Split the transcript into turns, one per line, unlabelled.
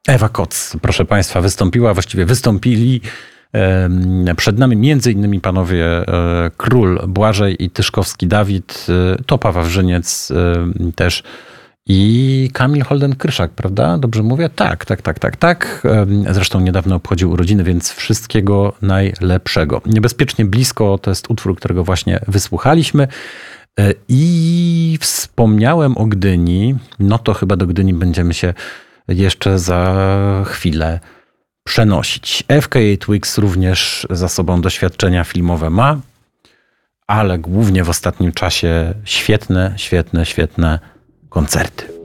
Ewa Koc, proszę Państwa, wystąpiła, właściwie wystąpili przed nami między innymi panowie Król Błażej i Tyszkowski Dawid, Topa Wawrzyniec też i Kamil Holden-Kryszak, prawda? Dobrze mówię? Tak. Zresztą niedawno obchodził urodziny, więc wszystkiego najlepszego. Niebezpiecznie blisko to jest utwór, którego właśnie wysłuchaliśmy. I wspomniałem o Gdyni, no to chyba do Gdyni będziemy się jeszcze za chwilę przenosić. FKA Twigs również za sobą doświadczenia filmowe ma, ale głównie w ostatnim czasie świetne koncerty.